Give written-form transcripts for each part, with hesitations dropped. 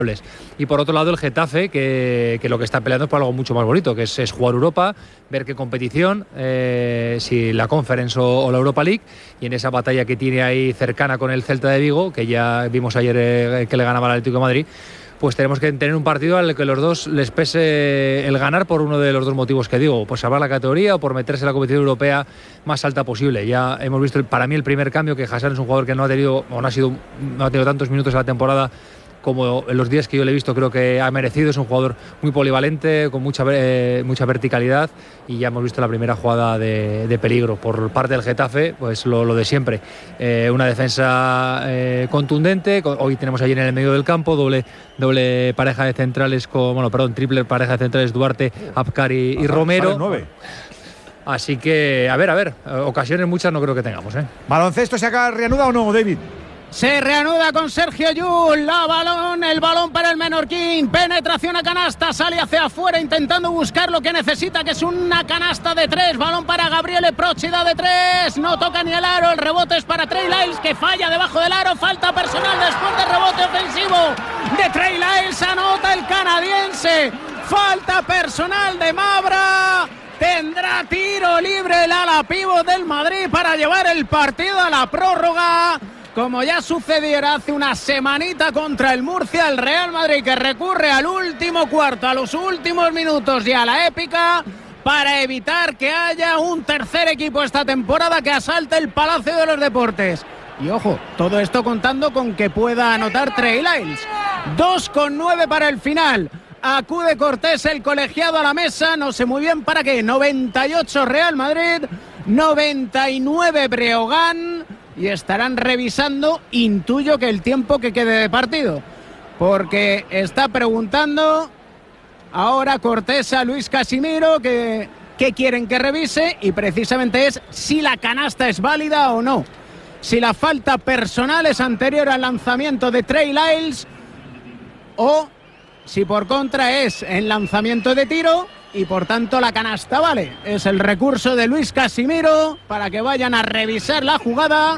Y por otro lado el Getafe, que lo que está peleando es por algo mucho más bonito, que es jugar Europa, ver qué competición, si la Conference o la Europa League, y en esa batalla que tiene ahí cercana con el Celta de Vigo, que ya vimos ayer que le ganaba al Atlético de Madrid, pues tenemos que tener un partido al que los dos les pese el ganar por uno de los dos motivos que digo, por salvar la categoría o por meterse en la competición europea más alta posible. Ya hemos visto para mí el primer cambio, que Hazard es un jugador que no ha tenido tantos minutos en la temporada como en los días que yo le he visto. Creo que ha merecido. Es un jugador muy polivalente, con mucha verticalidad, y ya hemos visto la primera jugada de peligro por parte del Getafe, pues lo de siempre, una defensa contundente. Hoy tenemos allí en el medio del campo doble pareja de centrales triple pareja de centrales, Duarte, Abkar y Romero. Así que a ver, ocasiones muchas no creo que tengamos, ¿eh? ¿Baloncesto se acaba reanuda o no, David? Se reanuda con Sergio Llull, el balón para el Menorquín, penetración a canasta, sale hacia afuera intentando buscar lo que necesita, que es una canasta de 3, balón para Gabriele Procida de 3, no toca ni el aro, el rebote es para Trey Lyles, que falla debajo del aro, falta personal después del rebote ofensivo de Trey Lyles, anota el canadiense, falta personal de Mabra. Tendrá tiro libre el ala pívot del Madrid para llevar el partido a la prórroga, como ya sucediera hace una semanita contra el Murcia. El Real Madrid, que recurre al último cuarto, a los últimos minutos y a la épica, para evitar que haya un tercer equipo esta temporada que asalte el Palacio de los Deportes. Y ojo, todo esto contando con que pueda anotar Trey Lyles. 2,9 para el final. Acude Cortés, el colegiado, a la mesa, no sé muy bien para qué. 98 Real Madrid, 99 Breogán, y estarán revisando, intuyo, que el tiempo que quede de partido, porque está preguntando ahora Cortés a Luis Casimiro que qué quieren que revise, y precisamente es si la canasta es válida o no, si la falta personal es anterior al lanzamiento de Trey Lyles, o si por contra es en lanzamiento de tiro y por tanto la canasta vale. Es el recurso de Luis Casimiro para que vayan a revisar la jugada,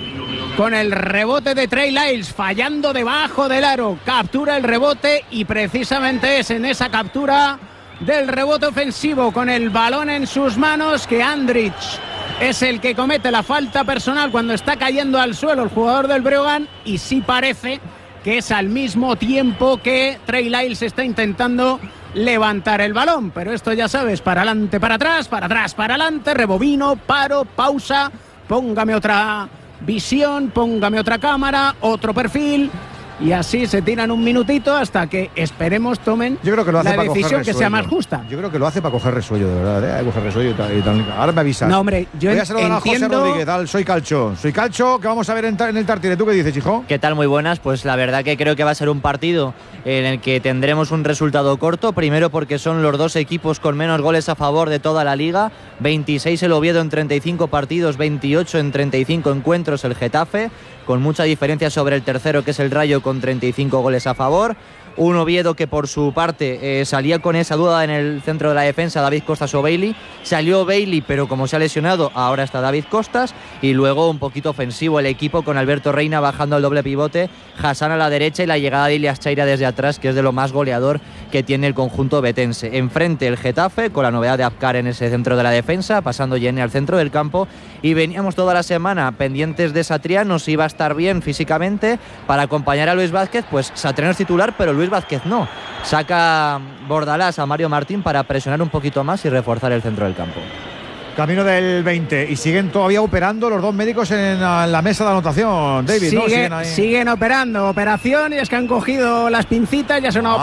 con el rebote de Trey Lyles fallando debajo del aro. Captura el rebote y precisamente es en esa captura del rebote ofensivo, con el balón en sus manos, que Andrich es el que comete la falta personal cuando está cayendo al suelo el jugador del Breogán, y sí parece que es al mismo tiempo que Trey Lyles está intentando levantar el balón. Pero esto ya sabes, para adelante, para atrás, para atrás, para adelante, rebobino, paro, pausa, póngame otra visión, póngame otra cámara, otro perfil, y así se tiran un minutito hasta que, esperemos, tomen la decisión que sea más justa. Yo creo que lo hace para coger resuello, de verdad, coger resuello y tal. Ahora me avisas. No, hombre, yo voy a saludar a José Rodríguez, soy Calcho, que vamos a ver en el Tartiere. ¿Tú qué dices, hijo? ¿Qué tal? Muy buenas. Pues la verdad que creo que va a ser un partido en el que tendremos un resultado corto, primero porque son los dos equipos con menos goles a favor de toda la liga. 26 el Oviedo en 35 partidos, 28 en 35 encuentros el Getafe, con mucha diferencia sobre el tercero, que es el Rayo, con 35 goles a favor. Un Oviedo que por su parte salía con esa duda en el centro de la defensa, David Costas o Bailey. Salió Bailey, pero como se ha lesionado, ahora está David Costas. Y luego un poquito ofensivo el equipo, con Alberto Reina bajando al doble pivote, Hassan a la derecha y la llegada de Ilias Chaira desde atrás, que es de lo más goleador que tiene el conjunto betense. Enfrente el Getafe, con la novedad de Abkar en ese centro de la defensa, pasando Jenny al centro del campo. Y veníamos toda la semana pendientes de Satriano, si iba a estar bien físicamente para acompañar a Luis Vázquez. Pues Satriano es titular, pero Luis Vázquez no. Saca Bordalás a Mario Martín para presionar un poquito más y reforzar el centro del campo. Camino del 20, y siguen todavía operando los dos médicos en la mesa de anotación, David. Siguen operando, operación, y es que han cogido las pincitas, ya ha sonado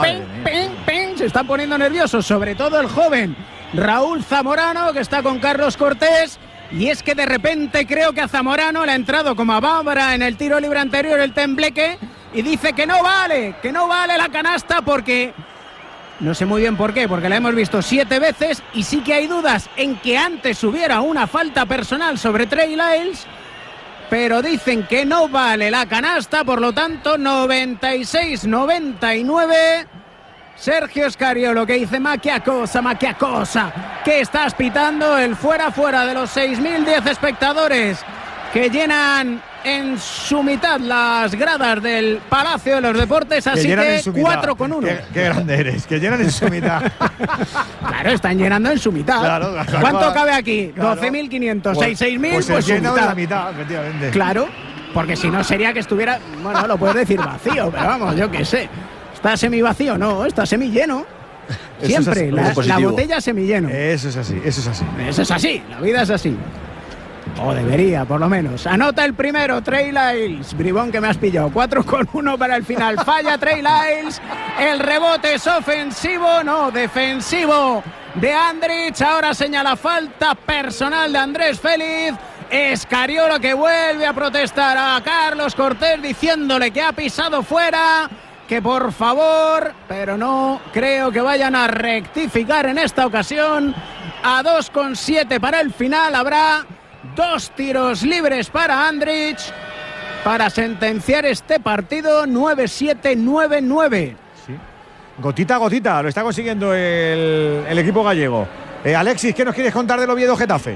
se están poniendo nerviosos, sobre todo el joven Raúl Zamorano, que está con Carlos Cortés. Y es que de repente creo que a Zamorano le ha entrado como a Bárbara en el tiro libre anterior el tembleque, y dice que no vale la canasta, porque no sé muy bien por qué, porque la hemos visto 7 veces, y sí que hay dudas en que antes hubiera una falta personal sobre Trey Lyles, pero dicen que no vale la canasta, por lo tanto 96-99. Sergio Scariolo, que dice maquia cosa, que estás pitando el fuera de los 6.010 espectadores que llenan en su mitad las gradas del Palacio de los Deportes, así que 4-1. Qué grande eres, que llenan en su mitad. Claro, están llenando en su mitad. Claro, ¿Cuánto cabe aquí? Claro. 12.500, Pues, 6.000, pues su lleno mitad. de la mitad, efectivamente. Claro, porque si no sería que estuviera, bueno, lo puedes decir vacío, pero vamos, yo qué sé. ¿Está semivacío? No, está semilleno. Siempre, la botella semilleno. Eso es así, eso es así. Eso es así, la vida es así. O debería, por lo menos. Anota el primero, Trey Lyles. Bribón, que me has pillado. 4-1 para el final. Falla Trey Lyles. El rebote es ofensivo, no, defensivo de Andrich. Ahora señala falta personal de Andrés Félix. Escariolo, que vuelve a protestar a Carlos Cortés diciéndole que ha pisado fuera, que por favor, pero no creo que vayan a rectificar en esta ocasión. A 2,7 para el final habrá 2 tiros libres para Andrich para sentenciar este partido. 9-7, 9-9. Sí. Gotita a gotita lo está consiguiendo el equipo gallego. Alexis, ¿qué nos quieres contar del Oviedo Getafe?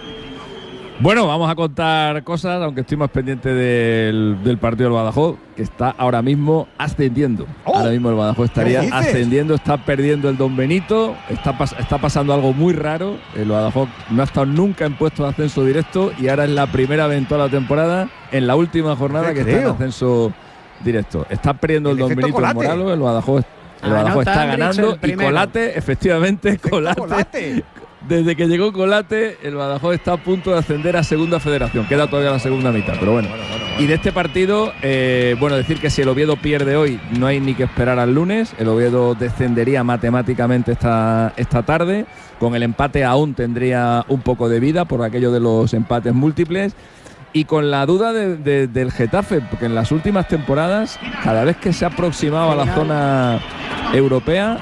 Bueno, vamos a contar cosas, aunque estoy más pendiente del partido del Badajoz, que está ahora mismo ascendiendo. Ahora mismo el Badajoz estaría ascendiendo, está perdiendo el Don Benito, está pasando algo muy raro. El Badajoz no ha estado nunca en puestos de ascenso directo y ahora es la primera vez en toda la temporada, en la última jornada, que está en ascenso directo. Está perdiendo el Don Benito en Moralos, el Badajoz está ganando y Colate, efectivamente, Colate. Desde que llegó Colate, el Badajoz está a punto de ascender a Segunda Federación. Queda todavía la segunda mitad, pero bueno. Y de este partido, decir que si el Oviedo pierde hoy, no hay ni que esperar al lunes. El Oviedo descendería matemáticamente esta tarde. Con el empate aún tendría un poco de vida por aquello de los empates múltiples. Y con la duda del Getafe, porque en las últimas temporadas, cada vez que se ha aproximado a la zona europea,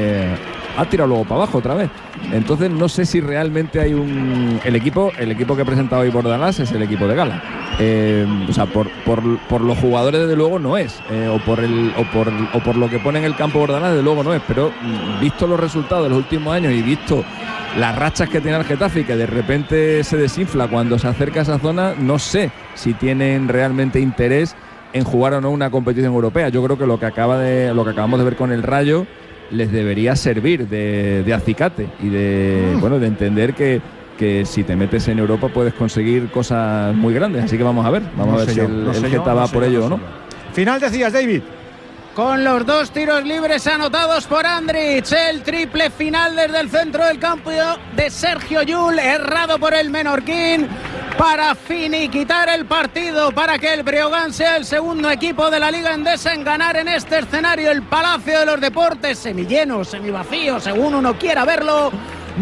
ha tirado luego para abajo otra vez. Entonces no sé si realmente hay el equipo que ha presentado hoy Bordalás es el equipo de gala. Por los jugadores desde luego no es, o por lo que pone en el campo Bordalás desde luego no es, pero visto los resultados de los últimos años y visto las rachas que tiene el Getafe y que de repente se desinfla cuando se acerca a esa zona, no sé si tienen realmente interés en jugar o no una competición europea. Yo creo que lo que acabamos de ver con el Rayo les debería servir de acicate y de entender que si te metes en Europa puedes conseguir cosas muy grandes. Así que vamos a ver si el Geta va por ello o no. Final decías, David. Con los 2 tiros libres anotados por Andrich, el triple final desde el centro del campo de Sergio Llull, errado por el menorquín, para finiquitar el partido, para que el Breogán sea el segundo equipo de la Liga Endesa en ganar en este escenario el Palacio de los Deportes, semilleno, semivacío, según uno quiera verlo.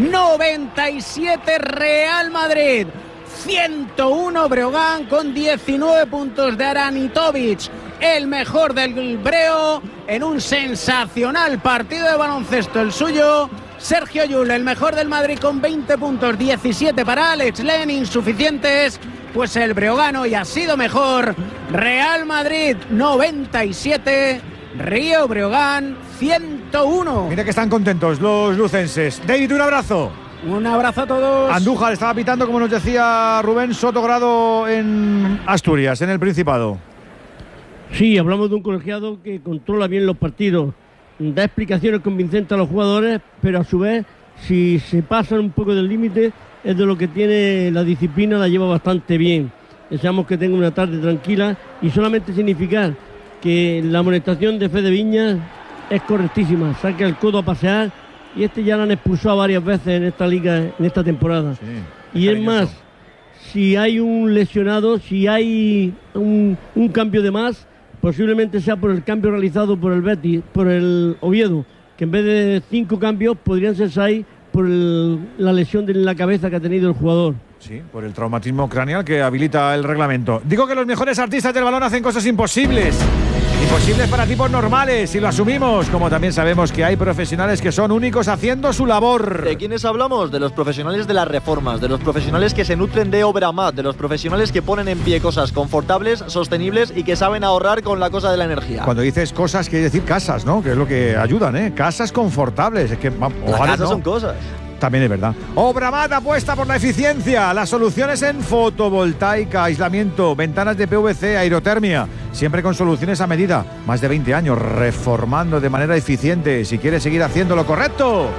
97 Real Madrid, 101 Breogán, con 19 puntos de Aranitovic, el mejor del Breo, en un sensacional partido de baloncesto el suyo. Sergio Llull, el mejor del Madrid, con 20 puntos, 17 para Alex Len, insuficientes, pues el breogano y ha sido mejor. Real Madrid 97, Río Breogán 101. Mira que están contentos los lucenses. David, un abrazo. Un abrazo a todos. Andújar estaba pitando, como nos decía Rubén Sotogrado, en Asturias, en el Principado. Sí, hablamos de un colegiado que controla bien los partidos, da explicaciones convincentes a los jugadores, pero a su vez, si se pasan un poco del límite, es de lo que tiene la disciplina, la lleva bastante bien. Deseamos que tenga una tarde tranquila y solamente significar que la amonestación de Fede Viñas es correctísima, saca el codo a pasear y ya lo han expulsado varias veces en esta liga, en esta temporada. Sí, y es más, si hay un lesionado, si hay un cambio de más, posiblemente sea por el cambio realizado por el Betis, por el Oviedo, que en vez de 5 cambios podrían ser 6 por la lesión de la cabeza que ha tenido el jugador. Sí, por el traumatismo craneal que habilita el reglamento. Digo que los mejores artistas del balón hacen cosas imposibles. Imposibles para tipos normales, y lo asumimos, como también sabemos que hay profesionales que son únicos haciendo su labor. ¿De quiénes hablamos? De los profesionales de las reformas, de los profesionales que se nutren de Obramat, de los profesionales que ponen en pie cosas confortables, sostenibles y que saben ahorrar con la cosa de la energía. Cuando dices cosas, quiere decir casas, ¿no? Que es lo que ayudan, ¿eh? Casas confortables. Es que las casas son cosas. También es verdad. Obramat apuesta por la eficiencia, las soluciones en fotovoltaica, aislamiento, ventanas de PVC, aerotermia, siempre con soluciones a medida. Más de 20 años reformando de manera eficiente. Si quieres seguir haciendo lo correcto,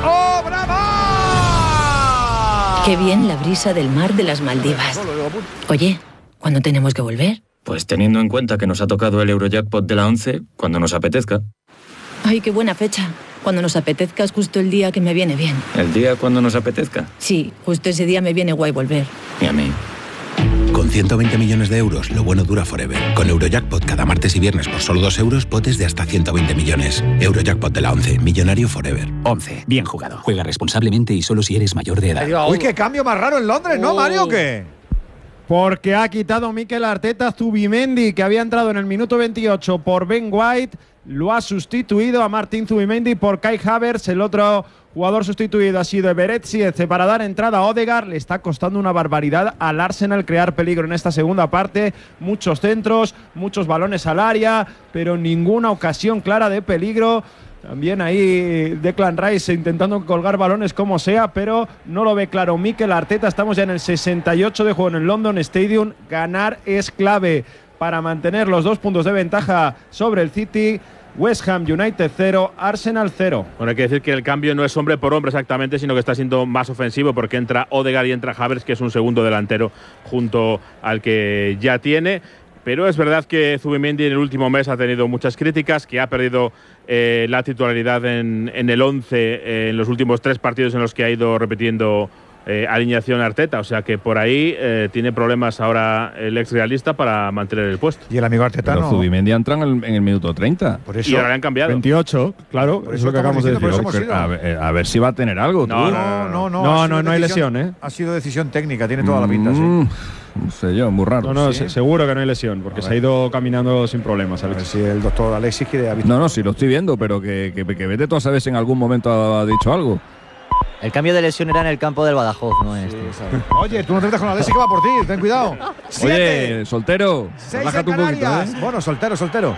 ¡Obramat! Qué bien la brisa del mar de las Maldivas. Oye, ¿cuándo tenemos que volver? Pues teniendo en cuenta que nos ha tocado el Eurojackpot de la 11, cuando nos apetezca. Ay, qué buena fecha. Cuando nos apetezca es justo el día que me viene bien. ¿El día cuando nos apetezca? Sí, justo ese día me viene guay volver. Y a mí. Con 120 millones de euros, lo bueno dura forever. Con Eurojackpot cada martes y viernes por solo 2 euros, potes de hasta 120 millones. Eurojackpot de la 11, millonario forever. 11, bien jugado. Juega responsablemente y solo si eres mayor de edad. Uy, qué cambio más raro en Londres, ¿no, Mario? ¿Qué? Porque ha quitado Mikel Arteta Zubimendi, que había entrado en el minuto 28 por Ben White. Lo ha sustituido a Martin Zubimendi por Kai Havertz. El otro jugador sustituido ha sido Beretziez para dar entrada a Odegaard. Le está costando una barbaridad al Arsenal crear peligro en esta segunda parte. Muchos centros, muchos balones al área, pero ninguna ocasión clara de peligro. También ahí Declan Rice intentando colgar balones como sea, pero no lo ve claro Mikel Arteta. Estamos ya en el 68 de juego en el London Stadium. Ganar es clave para mantener los 2 puntos de ventaja sobre el City. West Ham United 0, Arsenal 0. Bueno, hay que decir que el cambio no es hombre por hombre exactamente, sino que está siendo más ofensivo porque entra Odegaard y entra Havertz, que es un segundo delantero junto al que ya tiene. Pero es verdad que Zubimendi en el último mes ha tenido muchas críticas, que ha perdido la titularidad en el 11 en los últimos 3 partidos en los que ha ido repitiendo alineación Arteta, o sea que por ahí tiene problemas ahora el ex realista para mantener el puesto. Y el amigo Arteta no. Zubimendi entra en el minuto 30. Por eso, y ahora le han cambiado. 28, claro, eso es lo que acabamos de decir. A ver si va a tener algo. No hay lesión, ¿eh? Ha sido decisión técnica, tiene toda la pinta, sí. No sé yo, muy raro. No, sí. seguro que no hay lesión, porque se ha ido caminando sin problemas. A ver si el doctor Alexis quiere avisar. No, sí lo estoy viendo, pero que vete tú a saber si en algún momento ha dicho algo. El cambio de lesión era en el campo del Badajoz, no es. Oye, tú no te metas con Alexis que va por ti, ten cuidado. 7. Oye, soltero, 6 relájate un poquito, ¿eh? Bueno, soltero.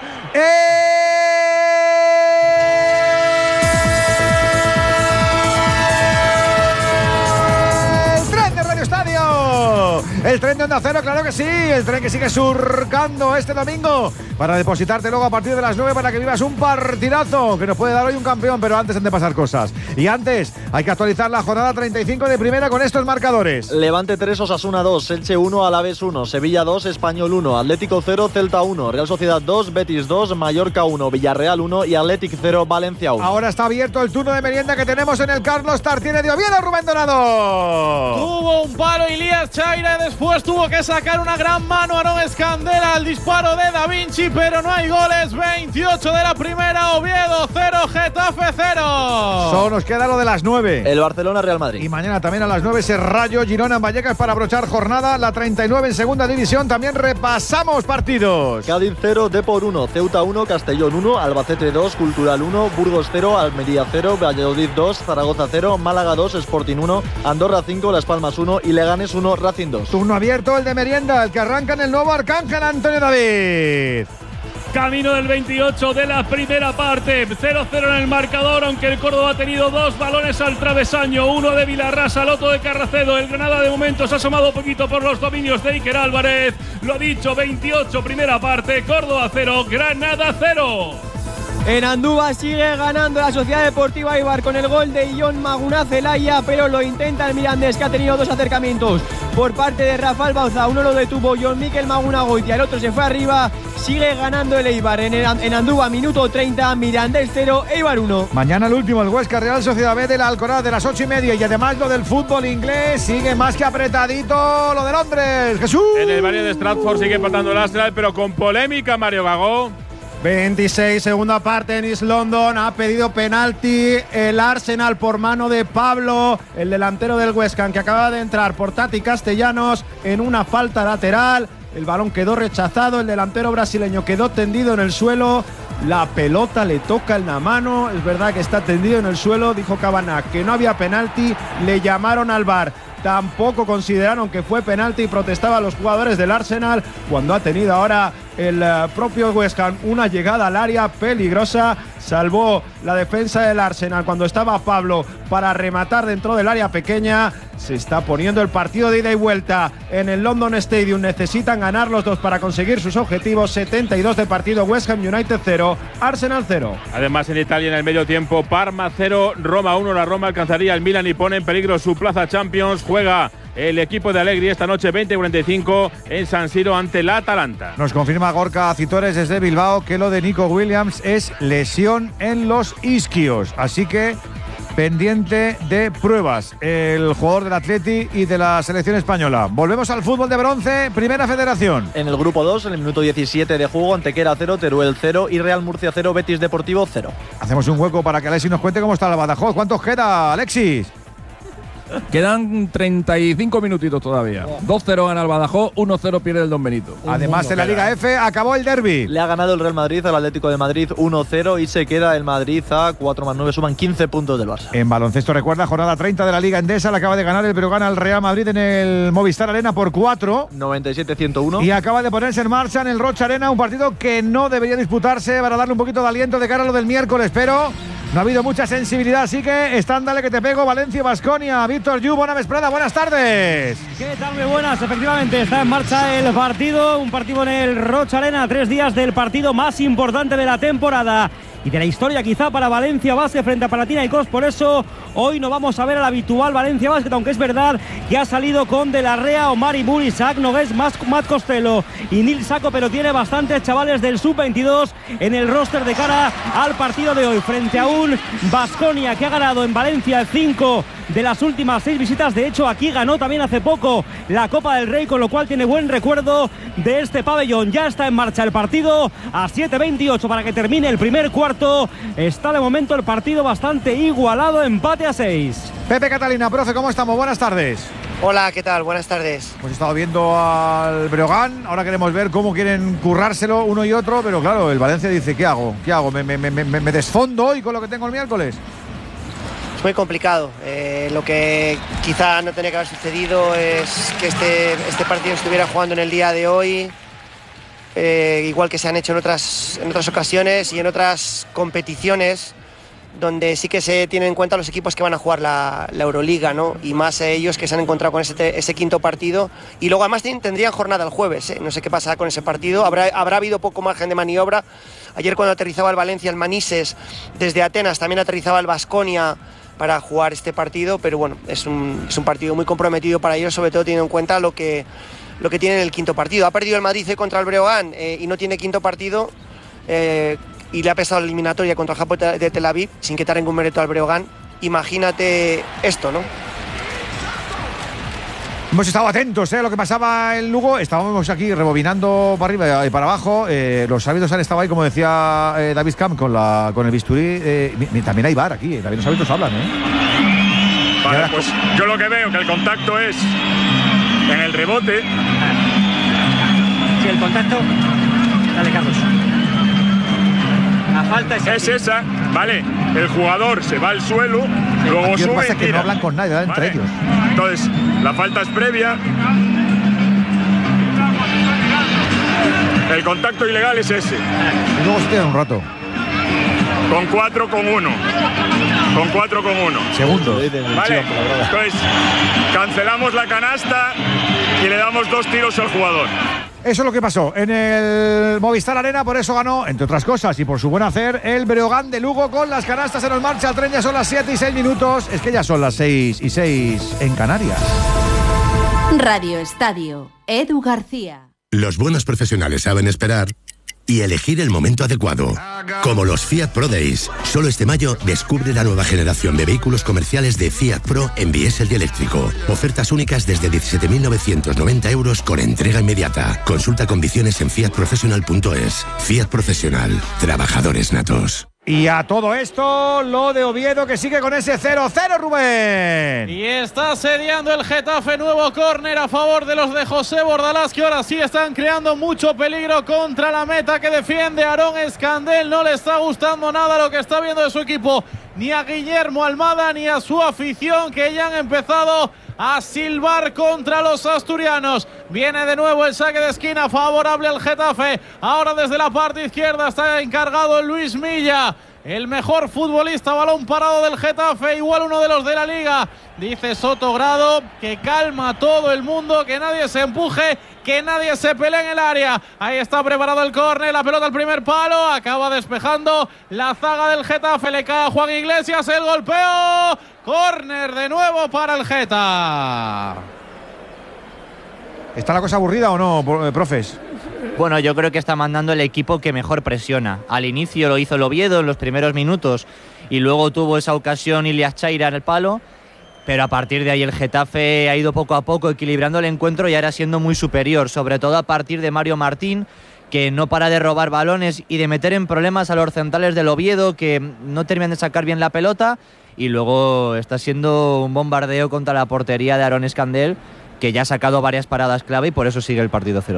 El tren de Onda Cero, claro que sí. El tren que sigue surcando este domingo para depositarte luego a partir de las 9 para que vivas un partidazo que nos puede dar hoy un campeón, pero antes han de pasar cosas. Y antes hay que actualizar la jornada 35 de primera con estos marcadores. Levante 3, Osasuna 2, Elche 1, Alavés 1, Sevilla 2, Español 1, Atlético 0, Celta 1, Real Sociedad 2, Betis 2, Mallorca 1, Villarreal 1 y Athletic 0, Valencia 1. Ahora está abierto el turno de merienda que tenemos en el Carlos Tartiere de Oviedo. Rubén Donado. Tuvo un palo Elías Chaira, después tuvo que sacar una gran mano Aarón Escandera al disparo de Da Vinci, pero no hay goles. 28 de la primera, Oviedo 0, Getafe 0. Solo nos queda lo de las 9. El Barcelona-Real Madrid. Y mañana también a las 9 ese Rayo Girona en Vallecas para abrochar jornada. La 39 en segunda división. También repasamos partidos. Cádiz 0, Depor 1, Ceuta 1, Castellón 1, Albacete 2, Cultural 1, Burgos 0, Almería 0, Valladolid 2, Zaragoza 0, Málaga 2, Sporting 1, Andorra 5, Las Palmas 1 y Leganés 1, Racing 2. Turno abierto el de merienda, el que arranca en el nuevo Arcángel, Antonio David. Camino del 28 de la primera parte, 0-0 en el marcador, aunque el Córdoba ha tenido 2 balones al travesaño, uno de Vilarrasa, el otro de Carracedo. El Granada de momento se ha asomado poquito por los dominios de Iker Álvarez. Lo dicho, 28 primera parte, Córdoba 0, Granada 0. En Andúba sigue ganando la Sociedad Deportiva Eibar con el gol de Ion Maguna Zelaya, pero lo intenta el Mirandés, que ha tenido 2 acercamientos por parte de Rafael Bauza. Uno lo detuvo Jon Mikel Maguna Goitia, el otro se fue arriba. Sigue ganando el Eibar en Andúba, minuto 30, Mirandés 0, Eibar 1. Mañana el último, el Huesca Real Sociedad B de la Alcoraz de las 8:30. Y además lo del fútbol inglés sigue más que apretadito lo de Londres. Jesús. En el barrio de Stratford sigue empatando el Arsenal, pero con polémica, Mario Gago. 26, segunda parte en East London. Ha pedido penalti el Arsenal por mano de Pablo, el delantero del West Ham, que acaba de entrar por Tati Castellanos en una falta lateral. El balón quedó rechazado, el delantero brasileño quedó tendido en el suelo. La pelota le toca en la mano, es verdad que está tendido en el suelo. Dijo Cabana que no había penalti, le llamaron al VAR. Tampoco consideraron que fue penalti y protestaban los jugadores del Arsenal cuando ha tenido ahora el propio West Ham una llegada al área peligrosa. salvó la defensa del Arsenal cuando estaba Pablo para rematar dentro del área pequeña. Se está poniendo el partido de ida y vuelta en el London Stadium. Necesitan ganar los dos para conseguir sus objetivos. 72 de partido, West Ham United 0, Arsenal 0. Además, en Italia, en el medio tiempo, Parma 0, Roma 1. La Roma alcanzaría el Milan y pone en peligro su plaza Champions. Juega el equipo de Allegri esta noche 20:45 en San Siro ante la Atalanta. Nos confirma Gorka Citores desde Bilbao que lo de Nico Williams es lesión en los isquios. Así que pendiente de pruebas el jugador del Atleti y de la selección española. Volvemos al fútbol de bronce, Primera Federación. En el grupo 2, en el minuto 17 de juego, Antequera 0, Teruel 0 y Real Murcia 0, Betis Deportivo 0. Hacemos un hueco para que Alexis nos cuente cómo está el Badajoz. ¿Cuántos queda, Alexis? Quedan 35 minutitos todavía. 2-0 gana el Badajoz, 1-0 pierde el Don Benito. Además, en la Liga F acabó el derbi. Le ha ganado el Real Madrid al Atlético de Madrid 1-0 y se queda el Madrid a 4 más 9, suman 15 puntos del Barça. En baloncesto, recuerda, jornada 30 de la Liga Endesa, le acaba de ganar el Breogán al Real Madrid en el Movistar Arena por 4. 97-101. Y acaba de ponerse en marcha en el Rocha Arena, un partido que no debería disputarse para darle un poquito de aliento de cara a lo del miércoles, pero no ha habido mucha sensibilidad, así que están dale que te pego, Valencia y Baskonia. Víctor Yu, buena vesprada, buenas tardes. ¿Qué tal? Muy buenas, efectivamente está en marcha el partido, un partido en el Rocha Arena, 3 días del partido más importante de la temporada y de la historia quizá para Valencia Basket frente a Panathinaikos. Por eso hoy no vamos a ver al habitual Valencia Basket, aunque es verdad que ha salido con De la Rea, Omar Ibur, Isaac Nogués, Matt Costello y Nil Saco, pero tiene bastantes chavales del sub-22 en el roster de cara al partido de hoy frente a un Baskonia que ha ganado en Valencia 5 de las últimas 6 visitas. De hecho, aquí ganó también hace poco la Copa del Rey, con lo cual tiene buen recuerdo de este pabellón. Ya está en marcha el partido a 7:28 para que termine el primer cuarto. Está de momento el partido bastante igualado, empate a 6. Pepe Catalina, profe, ¿cómo estamos? Buenas tardes. Hola, ¿qué tal? Buenas tardes. Hemos estado viendo al Breogán, ahora queremos ver cómo quieren currárselo uno y otro, pero claro, el Valencia dice, ¿qué hago? ¿Qué hago? ¿Me desfondo hoy con lo que tengo el miércoles? Es muy complicado. Lo que quizá no tenía que haber sucedido es que este partido estuviera jugando en el día de hoy, igual que se han hecho en otras ocasiones y en otras competiciones, donde sí que se tienen en cuenta los equipos que van a jugar la Euroliga, ¿no? Y más ellos que se han encontrado con ese quinto partido. Y luego además tendrían jornada el jueves, ¿eh? No sé qué pasará con ese partido. Habrá habido poco margen de maniobra. Ayer cuando aterrizaba el Valencia, el Manises, desde Atenas, también aterrizaba el Baskonia para jugar este partido. Pero bueno, es un partido muy comprometido para ellos, sobre todo teniendo en cuenta lo que tiene en el quinto partido. Ha perdido el Madrid contra el Breogán y no tiene quinto partido. Y le ha pesado la eliminatoria contra el Japón de Tel Aviv sin quitar ningún mérito al Breogán. Imagínate esto, ¿no? Hemos estado atentos a lo que pasaba en Lugo. Estábamos aquí rebobinando para arriba y para abajo. Los árbitros han estado ahí, como decía David Camp, con el bisturí. También hay VAR aquí. También los árbitros hablan, Vale, pues yo lo que veo que el contacto es en el rebote. Sí, el contacto. Dale, Carlos. La falta es esa, vale. El jugador se va al suelo, sí, luego sube pasa y que tira. no hablan con nadie, ¿vale? Entre ellos. Entonces, la falta es previa. El contacto ilegal es ese. Y luego se queda un rato. Con 4 con 1. Con 4 con 1. Segundos. Vale. Entonces, cancelamos la canasta y le damos 2 tiros al jugador. Eso es lo que pasó en el Movistar Arena, por eso ganó, entre otras cosas, y por su buen hacer, el Breogán de Lugo con las canastas en marcha. El tren ya son las 7:06. Es que ya son las 6:06 en Canarias. Radio Estadio, Edu García. Los buenos profesionales saben esperar y elegir el momento adecuado. Como los Fiat Pro Days. Solo este mayo descubre la nueva generación de vehículos comerciales de Fiat Pro en diésel y eléctrico. Ofertas únicas desde 17.990 euros con entrega inmediata. Consulta condiciones en fiatprofessional.es. Fiat Profesional. Trabajadores natos. Y a todo esto, lo de Oviedo que sigue con ese 0-0, Rubén. Y está asediando el Getafe, nuevo córner a favor de los de José Bordalás, que ahora sí están creando mucho peligro contra la meta que defiende Aarón Escandel. No le está gustando nada lo que está viendo de su equipo, ni a Guillermo Almada ni a su afición, que ya han empezado a silbar contra los asturianos. Viene de nuevo el saque de esquina favorable al Getafe. Ahora desde la parte izquierda está encargado Luis Milla. el mejor futbolista, balón parado del Getafe, igual uno de los de la Liga. Dice Sotogrado que calma a todo el mundo, que nadie se empuje, que nadie se pelee en el área. Ahí está preparado el córner, la pelota al primer palo, acaba despejando la zaga del Getafe, le cae a Juan Iglesias, el golpeo, córner de nuevo para el Geta. ¿Está la cosa aburrida o no, profes? Bueno, yo creo que está mandando el equipo que mejor presiona. Al inicio lo hizo el Oviedo en los primeros minutos y luego tuvo esa ocasión Ilias Chaira en el palo, pero a partir de ahí el Getafe ha ido poco a poco equilibrando el encuentro y ahora siendo muy superior, sobre todo a partir de Mario Martín, que no para de robar balones y de meter en problemas a los centrales del Oviedo, que no terminan de sacar bien la pelota, y luego está siendo un bombardeo contra la portería de Aarón Escandel, que ya ha sacado varias paradas clave y por eso sigue el partido 0-0.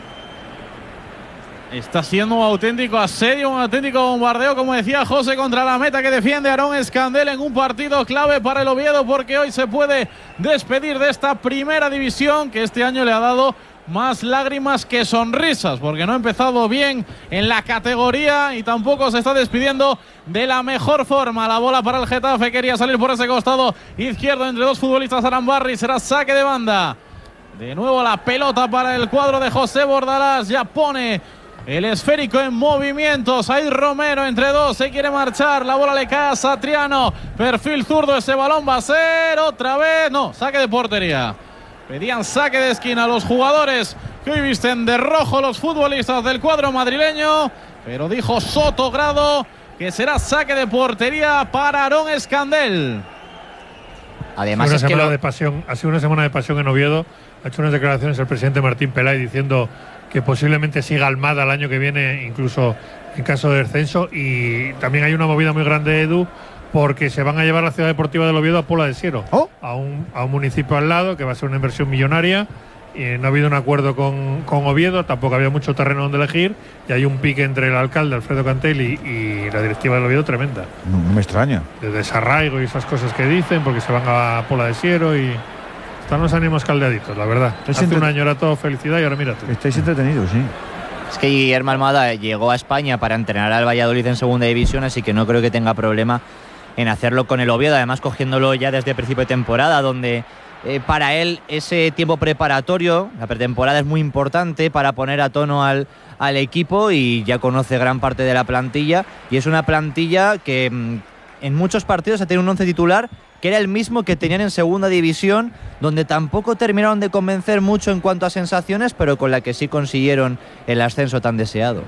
Está siendo un auténtico asedio, un auténtico bombardeo, como decía José, contra la meta que defiende Aarón Escandel en un partido clave para el Oviedo, porque hoy se puede despedir de esta primera división que este año le ha dado más lágrimas que sonrisas, porque no ha empezado bien en la categoría y tampoco se está despidiendo de la mejor forma. La bola para el Getafe, quería salir por ese costado izquierdo entre dos futbolistas, Arambarri, será saque de banda. De nuevo la pelota para el cuadro de José Bordalás, ya pone el esférico en movimiento. Said Romero entre dos, se quiere marchar, la bola le cae a Satriano, perfil zurdo, ese balón va a ser otra vez, no, saque de portería. Pedían saque de esquina a los jugadores que hoy visten de rojo los futbolistas del cuadro madrileño, pero dijo Sotogrado que será saque de portería para Aarón Escandel. Además ha sido una semana de pasión en Oviedo. Ha hecho unas declaraciones el presidente Martín Pelay diciendo que posiblemente siga Almada el año que viene, incluso en caso de descenso, y también hay una movida muy grande, Edu, porque se van a llevar la Ciudad Deportiva del Oviedo a Pola de Siero, a un municipio al lado, que va a ser una inversión millonaria. No ha habido un acuerdo con Oviedo, tampoco había mucho terreno donde elegir, y hay un pique entre el alcalde Alfredo Cantelli y la directiva del Oviedo tremenda. No me extraña. De desarraigo y esas cosas que dicen, porque se van a Pola de Siero y están los ánimos caldeaditos, la verdad. Hace un año era todo felicidad y ahora mira tú. Estáis entretenidos, sí. Es que Guillermo Almada llegó a España para entrenar al Valladolid en segunda división, así que no creo que tenga problema en hacerlo con el Oviedo, además cogiéndolo ya desde principio de temporada, donde para él ese tiempo preparatorio, la pretemporada, es muy importante para poner a tono al equipo, y ya conoce gran parte de la plantilla, y es una plantilla que en muchos partidos ha tenido un once titular que era el mismo que tenían en segunda división, donde tampoco terminaron de convencer mucho en cuanto a sensaciones, pero con la que sí consiguieron el ascenso tan deseado.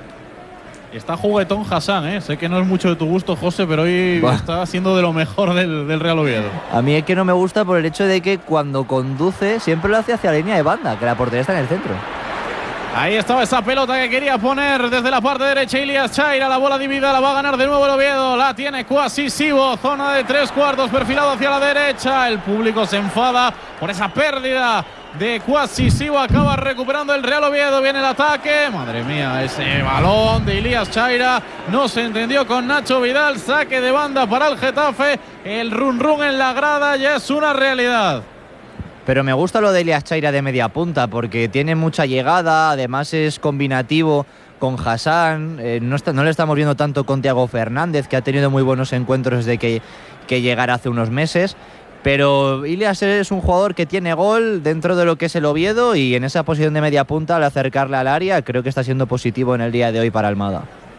Está juguetón Hassan, sé que no es mucho de tu gusto, José, pero hoy está siendo de lo mejor del Real Oviedo. A mí es que no me gusta por el hecho de que cuando conduce siempre lo hace hacia la línea de banda, que la portería está en el centro. Ahí estaba esa pelota que quería poner desde la parte derecha Ilias Chaira, la bola dividida, la va a ganar de nuevo el Oviedo, la tiene Kwasi Sibo, zona de 3/4, perfilado hacia la derecha, el público se enfada por esa pérdida de Kwasi Sibo, acaba recuperando el Real Oviedo, viene el ataque, madre mía, ese balón de Ilias Chaira no se entendió con Nacho Vidal, saque de banda para el Getafe, el run run en la grada ya es una realidad. Pero me gusta lo de Ilias Chaira de media punta, porque tiene mucha llegada, además es combinativo con Hassan, no le estamos viendo tanto con Thiago Fernández, que ha tenido muy buenos encuentros desde que llegara hace unos meses, pero Ilias es un jugador que tiene gol dentro de lo que es el Oviedo, y en esa posición de media punta, al acercarle al área, creo que está siendo positivo en el día de hoy para Almada.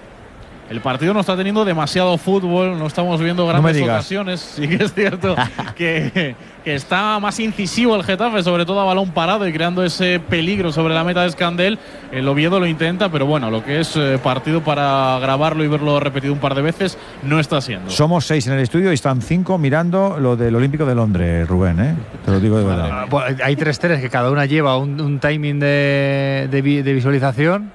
El partido no está teniendo demasiado fútbol, no estamos viendo grandes ocasiones. Sí que es cierto que está más incisivo el Getafe, sobre todo a balón parado y creando ese peligro sobre la meta de Escandel. El Oviedo lo intenta, pero bueno, lo que es partido para grabarlo y verlo repetido un par de veces no está siendo. Somos 6 en el estudio y están 5 mirando lo del Olímpico de Londres, Rubén, te lo digo de verdad. Hay 3 teles que cada una lleva un timing de visualización.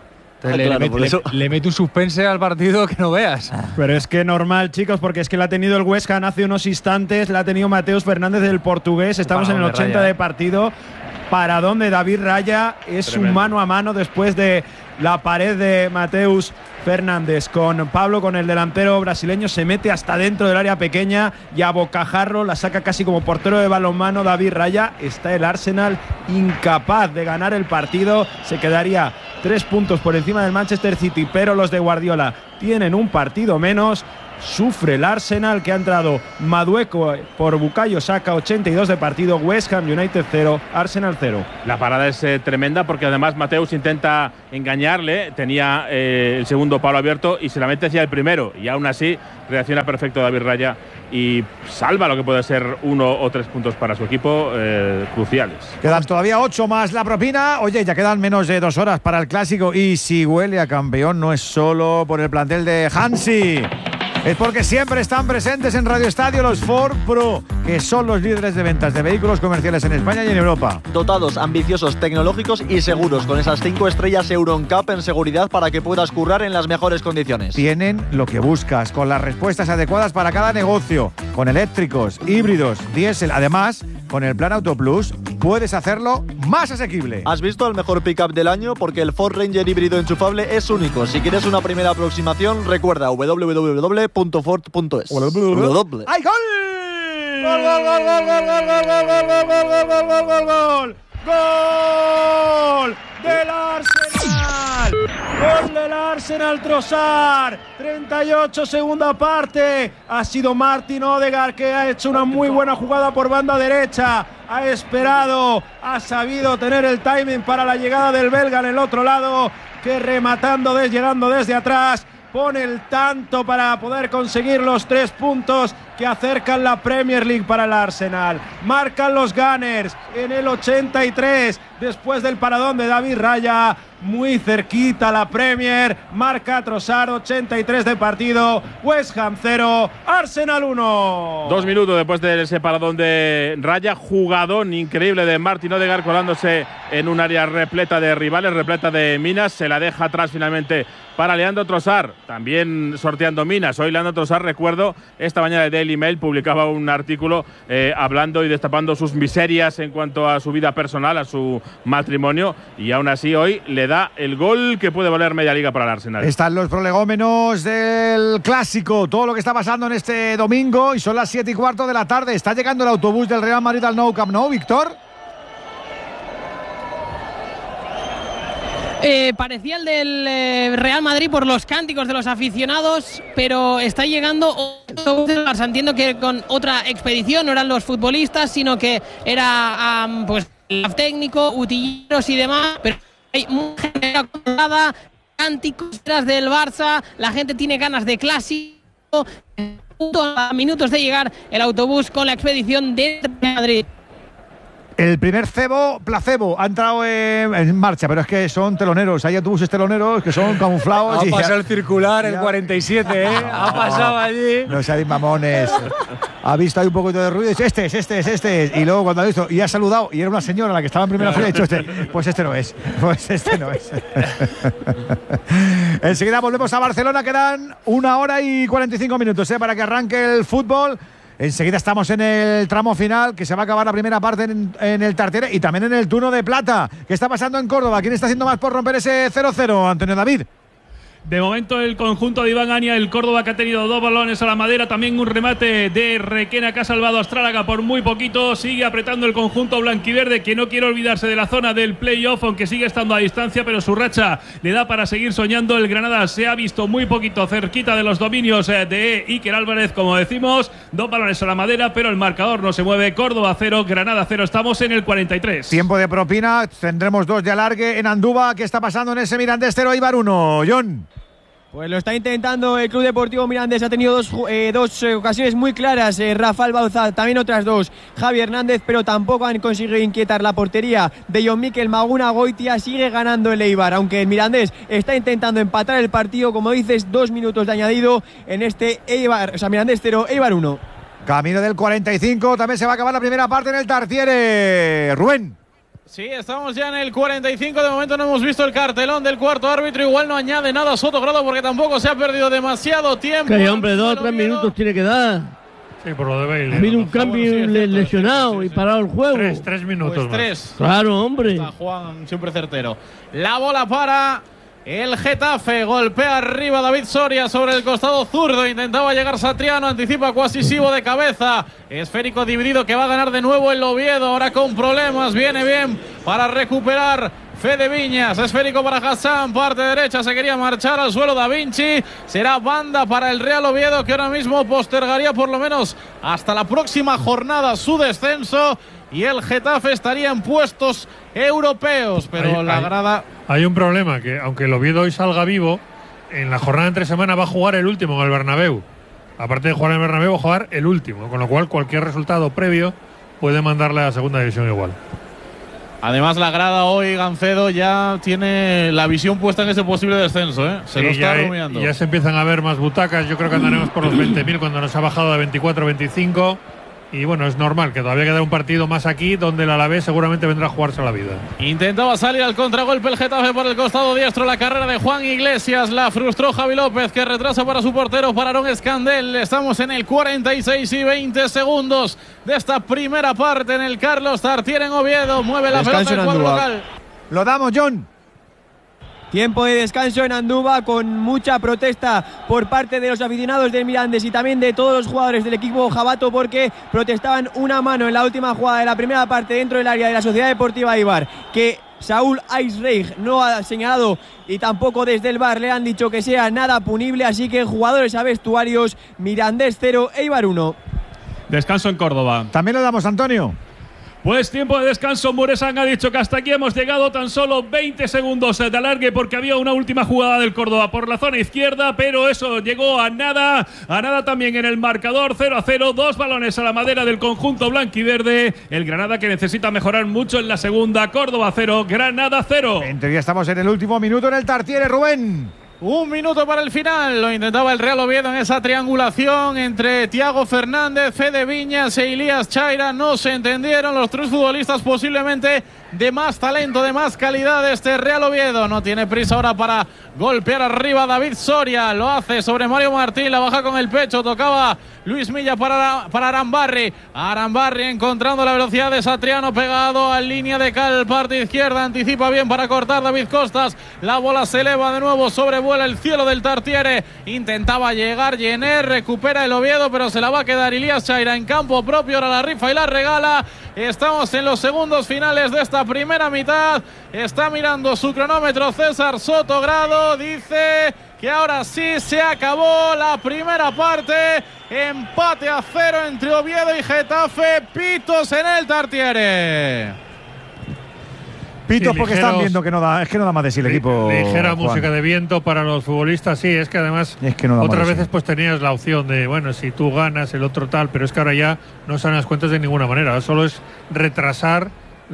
Le mete un suspense al partido que no veas. Pero es que normal, chicos, porque es que la ha tenido el West Ham hace unos instantes, la ha tenido Mateus Fernández del portugués. Estamos en el 80 de partido. Para donde David Raya es un mano a mano después de la pared de Mateus Fernández con Pablo, con el delantero brasileño, se mete hasta dentro del área pequeña y a bocajarro la saca casi como portero de balonmano David Raya. Está el Arsenal incapaz de ganar el partido, se quedaría 3 puntos por encima del Manchester City, pero los de Guardiola tienen un partido menos. Sufre el Arsenal, que ha entrado Madueco por Bukayo Saka, 82 de partido. West Ham United 0, Arsenal 0. La parada es tremenda porque además Mateus intenta engañarle, tenía el segundo palo abierto y se la mete hacia el primero, y aún así reacciona perfecto David Raya y salva lo que puede ser 1 o 3 puntos para su equipo, cruciales. Quedan todavía 8 más la propina. Oye, ya quedan menos de 2 horas para el clásico, y si huele a campeón no es solo por el plantel de Hansi. Es porque siempre están presentes en Radio Estadio los Ford Pro, que son los líderes de ventas de vehículos comerciales en España y en Europa. Dotados, ambiciosos, tecnológicos y seguros, con esas 5 estrellas EuroNCAP en seguridad para que puedas currar en las mejores condiciones. Tienen lo que buscas, con las respuestas adecuadas para cada negocio, con eléctricos, híbridos, diésel. Además, con el plan Auto Plus puedes hacerlo más asequible. ¿Has visto el mejor pickup del año? Porque el Ford Ranger híbrido enchufable es único. Si quieres una primera aproximación, recuerda www.ford.es. ¡Ay, gol! ¡Gol, gol, gol, gol, gol, gol, gol, gol, gol, gol, gol, gol, gol, gol, gol! ¡Gol del Arsenal! ¡Gol del Arsenal, Trossard! 38, segunda parte. Ha sido Martin Odegaard, que ha hecho una muy buena jugada por banda derecha. Ha esperado, ha sabido tener el timing para la llegada del belga en el otro lado, que rematando, llegando desde atrás, pone el tanto para poder conseguir los 3 puntos que acercan la Premier League para el Arsenal. Marcan los Gunners en el 83, después del paradón de David Raya. Muy cerquita la Premier. Marca Trossard, 83 de partido. West Ham 0, Arsenal 1. 2 minutos después de ese paradón de Raya. Jugadón increíble de Martin Odegaard, colándose en un área repleta de rivales, repleta de minas. Se la deja atrás finalmente para Leandro Trossard, también sorteando minas. Hoy Leandro Trossard, recuerdo, esta mañana de Daily Mail publicaba un artículo hablando y destapando sus miserias en cuanto a su vida personal, a su matrimonio, y aún así hoy le da el gol que puede valer media liga para el Arsenal. Están los prolegómenos del clásico, todo lo que está pasando en este domingo, y son las 7:15 de la tarde. Está llegando el autobús del Real Madrid al Nou Camp Nou, Víctor. Parecía el del Real Madrid por los cánticos de los aficionados, pero está llegando otro del Barça. Entiendo que con otra expedición, no eran los futbolistas, sino que era pues el técnico, utilleros y demás, pero hay mucha gente acomodada, cánticos detrás del Barça, la gente tiene ganas de clásico. A minutos de llegar el autobús con la expedición de Madrid. El primer placebo ha entrado en marcha, pero es que son teloneros. Hay autobuses teloneros que son camuflados. Ha pasado el circular, el 47, ¿eh? Ha pasado allí. No seáis mamones. Ha visto ahí un poquito de ruido y dice, este es. Y luego cuando ha visto, y ha saludado, y era una señora la que estaba en primera fila, y ha dicho, pues este no es. Enseguida volvemos a Barcelona, quedan 1 hora y 45 minutos para que arranque el fútbol. Enseguida estamos en el tramo final, que se va a acabar la primera parte en el Tartiere, y también en el turno de plata. ¿Qué está pasando en Córdoba? ¿Quién está haciendo más por romper ese 0-0, Antonio David? De momento el conjunto de Iván Ania, el Córdoba, que ha tenido 2 balones a la madera, también un remate de Requena que ha salvado a Astrálaga por muy poquito. Sigue apretando el conjunto blanquiverde, que no quiere olvidarse de la zona del playoff, aunque sigue estando a distancia, pero su racha le da para seguir soñando. El Granada se ha visto muy poquito cerquita de los dominios de Iker Álvarez, como decimos. 2 balones a la madera, pero el marcador no se mueve. Córdoba 0, Granada 0. Estamos en el 43. Tiempo de propina, tendremos 2 de alargue en Andúba. ¿Qué está pasando en ese Mirandés 0, Eibar 1? John. Pues lo está intentando el Club Deportivo Mirandés. Ha tenido dos ocasiones muy claras. Rafael Bauza, también otras 2. Javi Hernández, pero tampoco han conseguido inquietar la portería de Jon Mikel Maguna. Goitia sigue ganando el Eibar, aunque el Mirandés está intentando empatar el partido. Como dices, 2 minutos de añadido en este Eibar, Mirandés 0, Eibar 1. Camino del 45, también se va a acabar la primera parte en el Tartiere. Rubén. Sí, estamos ya en el 45. De momento no hemos visto el cartelón del cuarto árbitro. Igual no añade nada Soto Grado, porque tampoco se ha perdido demasiado tiempo. Que hombre, 2 o 3 minutos tiene que dar. Sí, por lo de Bale. Ha habido un cambio lesionado y parado el juego. 3 minutos pues 3. Claro, hombre. Está Juan siempre certero. La bola para el Getafe. Golpea arriba David Soria sobre el costado zurdo. Intentaba llegar Satriano. Anticipa Cuasisivo de cabeza. Esférico dividido que va a ganar de nuevo el Oviedo. Ahora con problemas. Viene bien para recuperar Fede Viñas, esférico para Hassan, parte derecha, se quería marchar al suelo Da Vinci, será banda para el Real Oviedo, que ahora mismo postergaría por lo menos hasta la próxima jornada su descenso, y el Getafe estaría en puestos europeos, pero la grada... Hay un problema, que aunque el Oviedo hoy salga vivo, en la jornada entre semana va a jugar el último en el Bernabéu. Aparte de jugar en el Bernabéu, va a jugar el último, con lo cual cualquier resultado previo puede mandarle a la segunda división igual. Además, la grada hoy, Gancedo, ya tiene la visión puesta en ese posible descenso, ¿eh? Se lo está rumiando. Ya se empiezan a ver más butacas. Yo creo que andaremos por los 20.000 cuando nos ha bajado de 24 25. Y bueno, es normal que todavía queda un partido más aquí donde el Alavés seguramente vendrá a jugarse la vida. Intentaba salir al contragolpe el Getafe por el costado diestro. La carrera de Juan Iglesias la frustró Javi López, que retrasa para su portero, para Aarón Escandel. Estamos en el 46 y 20 segundos de esta primera parte en el Carlos Tartiere en Oviedo. Mueve la pelota el cuadro local. Lo damos, John. Tiempo de descanso en Andúba, con mucha protesta por parte de los aficionados del Mirandés y también de todos los jugadores del equipo jabato, porque protestaban una mano en la última jugada de la primera parte dentro del área de la Sociedad Deportiva Eibar, que Saúl Aizreich no ha señalado, y tampoco desde el VAR le han dicho que sea nada punible. Así que jugadores a vestuarios, Mirandés 0, Eibar 1. Descanso en Córdoba. También le damos, Antonio. Pues tiempo de descanso. Muresan ha dicho que hasta aquí hemos llegado, tan solo 20 segundos de alargue, porque había una última jugada del Córdoba por la zona izquierda, pero eso llegó a nada también en el marcador. 0-0, 2 balones a la madera del conjunto blanquiverde. El Granada, que necesita mejorar mucho en la segunda. Córdoba 0, Granada 0. En teoría estamos en el último minuto en el Tartiere, Rubén. Un minuto para el final. Lo intentaba el Real Oviedo en esa triangulación entre Thiago Fernández, Fede Viñas e Ilías Chaira. No se entendieron los tres futbolistas posiblemente de más talento, de más calidad de este Real Oviedo. No tiene prisa ahora para golpear arriba David Soria. Lo hace sobre Mario Martín, la baja con el pecho. Tocaba Luis Milla para Arambarri. Arambarri encontrando la velocidad de Satriano, pegado a línea de cal, parte izquierda. Anticipa bien para cortar David Costas. La bola se eleva de nuevo, sobrevuela el cielo del Tartiere. Intentaba llegar Jenner, recupera el Oviedo, pero se la va a quedar Ilías Chaira en campo propio. Ahora la rifa y la regala. Estamos en los segundos finales de esta primera mitad. Está mirando su cronómetro César Sotogrado. Dice que ahora sí se acabó la primera parte. Empate a 0 entre Oviedo y Getafe. Pitos en el Tartiere. Pitos, porque están viendo que no da, es que no da más de sí el equipo. Ligera Juan. música de viento para los futbolistas, sí, es que además no otras veces pues tenías la opción de, bueno, si tú ganas, el otro tal, pero es que ahora ya no salen las cuentas de ninguna manera, solo es retrasar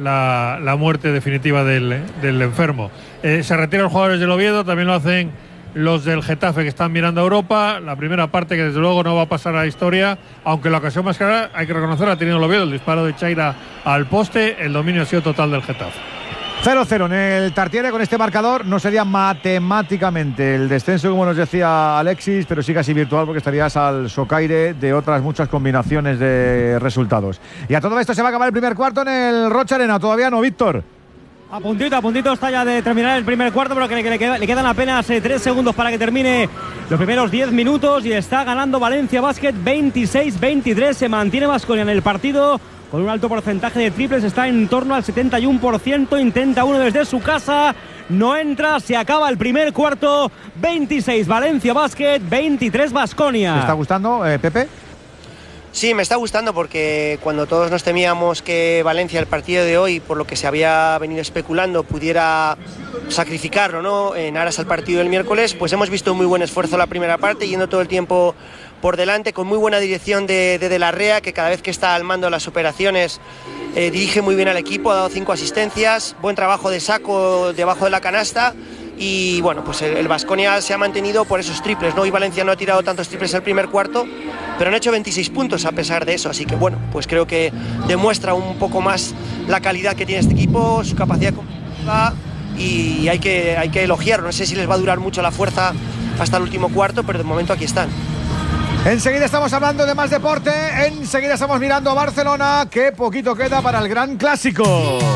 la muerte definitiva del enfermo. Se retiran los jugadores del Oviedo, también lo hacen los del Getafe, que están mirando a Europa. La primera parte, que desde luego no va a pasar a la historia, aunque la ocasión más clara, hay que reconocer, ha tenido el Oviedo, el disparo de Chaira al poste. El dominio ha sido total del Getafe. 0-0 en el Tartiere. Con este marcador no sería matemáticamente el descenso, como nos decía Alexis, pero sí casi virtual, porque estarías al socaire de otras muchas combinaciones de resultados. Y a todo esto se va a acabar el primer cuarto en el Rocha Arena. Todavía no, Víctor. A puntito está ya de terminar el primer cuarto, pero que le quedan apenas 3 segundos para que termine los primeros 10 minutos, y está ganando Valencia Basket 26-23. Se mantiene Baskonia en el partido con un alto porcentaje de triples, está en torno al 71%, intenta uno desde su casa, no entra, se acaba el primer cuarto. 26 Valencia Basket, 23 Baskonia. ¿Te está gustando, Pepe? Sí, me está gustando, porque cuando todos nos temíamos que Valencia, el partido de hoy, por lo que se había venido especulando, pudiera sacrificarlo, ¿no?, en aras al partido del miércoles, pues hemos visto un muy buen esfuerzo en la primera parte, yendo todo el tiempo por delante, con muy buena dirección de la Rea, que cada vez que está al mando de las operaciones dirige muy bien al equipo, ha dado 5 asistencias, buen trabajo de saco debajo de la canasta. Y bueno, pues el Baskonia se ha mantenido por esos triples, ¿no? Y Valencia no ha tirado tantos triples el primer cuarto, pero han hecho 26 puntos a pesar de eso. Así que bueno, pues creo que demuestra un poco más la calidad que tiene este equipo, su capacidad competitiva, y hay que elogiarlo. No sé si les va a durar mucho la fuerza hasta el último cuarto, pero de momento aquí están. Enseguida estamos hablando de más deporte, enseguida estamos mirando a Barcelona, que poquito queda para el gran clásico.